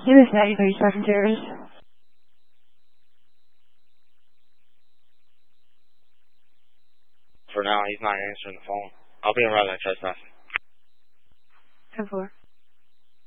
US 93 passengers. For now, he's not answering the phone. I'll be in right at trespassing. 10-4.